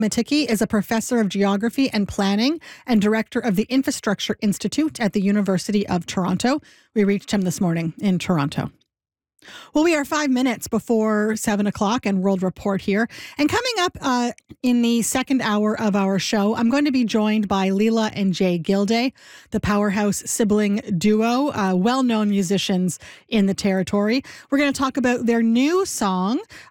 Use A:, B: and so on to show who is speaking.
A: Matiki is a professor of geography and planning and director of the Infrastructure Institute at the University of Toronto. We reached him this morning in Toronto. Well, we are 5 minutes before 7 o'clock and World Report here. And coming up in the second hour of our show, I'm going to be joined by Leela and Jay Gilday, the powerhouse sibling duo, well-known musicians in the territory. We're going to talk about their new song,